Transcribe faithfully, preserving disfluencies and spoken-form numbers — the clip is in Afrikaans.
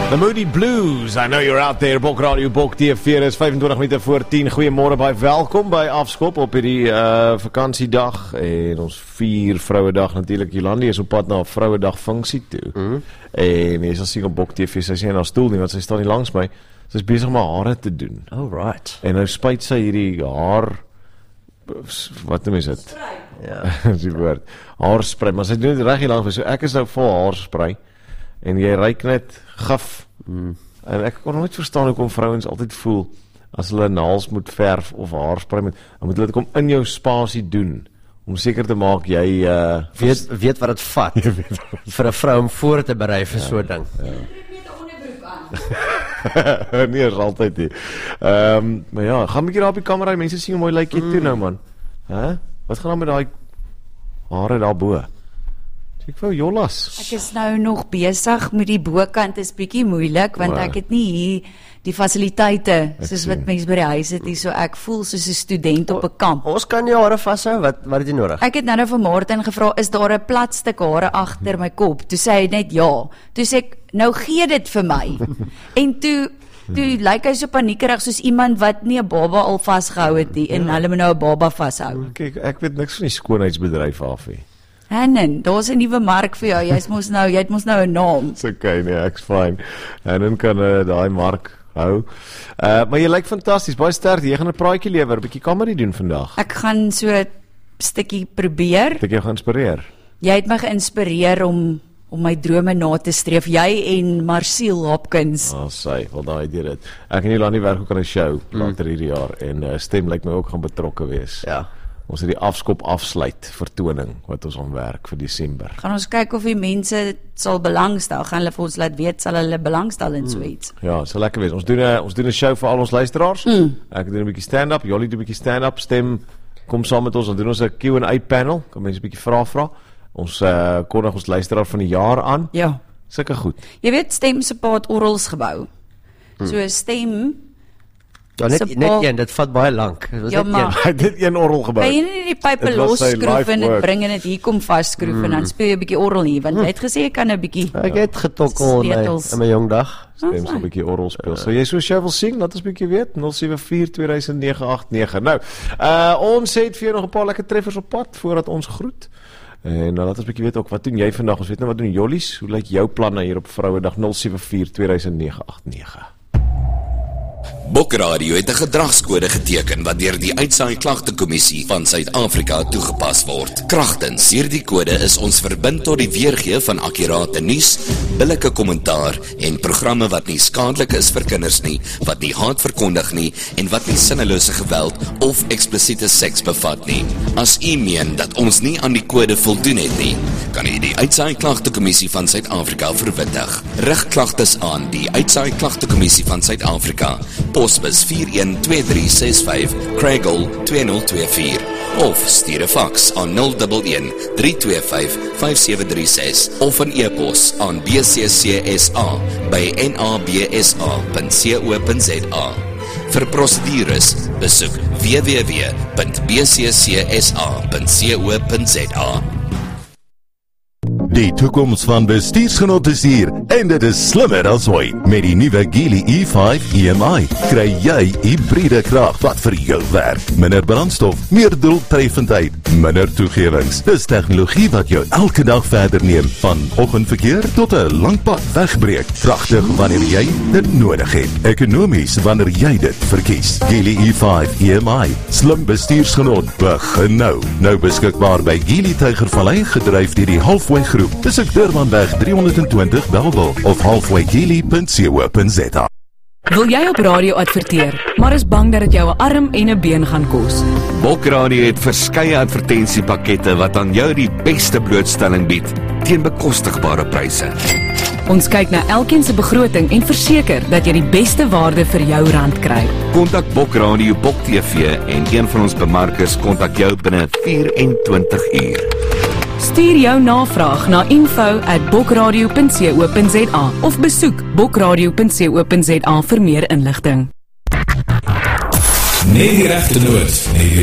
The Moody Blues, I know you're out there, Bok Radio, Bok T V, is vyfentwintig minute voor tien, goeiemôre, baie welkom by Afskop op hierdie uh, vakantiedag, en ons vier vrouedag natuurlik, Jolandi is op pad na vrouedag funksie toe, mm. en jy sal sien op Bok T V, sy sê in haar stoel nie, want sy staan nie langs my, sy is besig om haar hare te doen, oh right, en nou spuit sy hierdie haar, wat noem is dit? ja, is die woord, haarspray, maar sy doen dit reg hier langs, so ek is nou vol haarspray, en jy ruik net gif, mm. en ek kon nooit verstaan hoekom vrouens altyd voel, as hulle naels moet verf of haarspray moet, dan moet hulle dit kom in jou spasie doen, om seker te maak jy uh, weet, weet wat het vat, vir 'n vrou om voor te berei vir ja, so 'n ding. Ja. Nee, is altyd nie. Um, maar ja, gaan 'n bietjie daar op die kamera, mense sien hoe mooi lyk jy mm. toe nou man. Huh? Wat gaan dan met daai hare daarbo? Ek wou jollas. Ek is nou nog besig met die bokant, is bietjie moeilik, want wow. ek het nie hier die fasiliteite, soos wat mense by die huis het, so ek voel soos 'n student op 'n kamp. Ons kan jou hare vashou, wat, wat het jy nodig? Ek het nou nou van Martin gevra, is daar 'n plat stuk hare agter my kop? Toe sê hy net ja. Toe sê ek, nou gee dit vir my. En toe, toe lyk hy so paniekerig, soos iemand wat nie 'n baba al vasgehou het nie, en ja. hulle moet nou 'n baba vashou. Kyk, ek weet niks van die skoonheidsbedryf af nie. Hannon, daar's 'n nuwe mark vir jou, jy's mos nou, jy het mos nou 'n naam. Dis okay, nee, ek's fine. Hannon kan uh, daai mark hou. Uh, maar jy lyk fantasties, baie sterk, jy gaan 'n praatjie lewer, 'n bietjie comedy doen vandag. Ek gaan so 'n stukkie probeer. Het ek jou geïnspireer? Jy het my geïnspireer om om my drome na te streef, jy en Marcel Hopkins. Ah, oh, sy, wel daai dit dit. Ek en Jolandi werk ook aan 'n show later mm. hierdie jaar, en uh, Stem lyk my ook gaan betrokke wees. Ja. Ons het die Afskop afsluit vertoning wat ons aan werk vir Desember. Gaan ons kyk of die mense sal belangstel, gaan hulle vir ons laat weet, sal hulle belangstel in so iets. Mm. Ja, sal lekker wees. Ons doen 'n ons doen 'n show vir al ons luisteraars. Mm. Ek doen 'n bietjie stand-up, Jolly doen 'n bietjie stand-up, Stem kom saam met ons, dan doen ons 'n Q and A panel, kan mense 'n bietjie vra vra. Ons uh, kondig ons luisteraar van die jaar aan. Ja. Sulke goed. Jy weet Stem se pa het orgels gebou. Mm. So Stem Ja, net, net een, dit vat baie lank. Ja, maar hy het dit een orgel gebou. Kan jy nie die pype losskroef en dit bring en dit hier kom vasskroef mm. en dan speel jy 'n bietjie orgel hier, want jy het gesê jy kan 'n bietjie. Ek het getokkel in my, in my jong dag. Stem so 'n bietjie orgel speel. So jy so jy wil sing, laat ons 'n bietjie weet. nul sewe vier twee nege agt nege. Nou, uh ons het vir jou nog 'n paar lekker treffers op pad voordat ons groet. En nou laat ons 'n bietjie weet ook, wat doen jy vandag? Ons weet nou wat doen Jollies. Hoe lyk jou planne hier op Vrouedag? nul sewe vier twee nege agt nege. Bok Radio het 'n gedragskode geteken wat deur die Uitsaai Klagtekommissie van Suid-Afrika toegepas word. Kragtens hierdie kode is ons verbind tot die weergee van akkurate nuus, billike kommentaar en programme wat nie skadelik is vir kinders nie, wat nie haat verkondig nie en wat nie sinnelose geweld of eksplisiete seks bevat nie. As u meen dat ons nie aan die kode voldoen het nie, kan u die Uitsaai Klagtekommissie van Suid-Afrika verwittig. Rig klagtes aan die Uitsaai Klagtekommissie van Suid-Afrika. Posbus vier een twee drie ses vyf, Craigall twee nul twee vier. Of stuur 'n faks aan nul een een drie twee vyf vyf sewe drie ses of 'n e-pos aan b c c s a by n a b s a punt co punt z a. Vir prosedures, besoek w w w punt b c c s a punt co punt z a. Die toekoms van bestuursgenot is hier en dit is slimmer as ooit. Met die nuwe Geely E vyf E M I kry jy hybride krag wat vir jou werk. Minder brandstof, meer doeltreffendheid, minder toegewings. Dis tegnologie wat jou elke dag verder neem, van oggendverkeer tot 'n lang pad wegbreek. Kragtig wanneer jy dit nodig het. Ekonomies wanneer jy dit verkies. Geely E vyf E M I, slim bestuursgenot, begin nou. Nou beskikbaar by Geely Tygervallei, gedryf deur die Halfway Groep. Besoek Durbanweg drie honderd twintig Bellville of halfway geely punt co punt z a. Wil jy op radio adverteer, maar is bang dat dit jou 'n arm en 'n been gaan kos? Bok Radio het verskeie advertensiepakkette wat aan jou die beste blootstelling bied teen bekostigbare pryse. Ons kyk na elkeen se begroting en verseker dat jy die beste waarde vir jou rand kry. Kontak Bok Radio, Bok T V en een van ons bemarkers kontak jou binne vyf en twintig uur. Stuur jou navraag na info at bokradio punt co punt z a of besoek bokradio punt co punt z a vir meer inligting. Nee, die regte noot. Nee,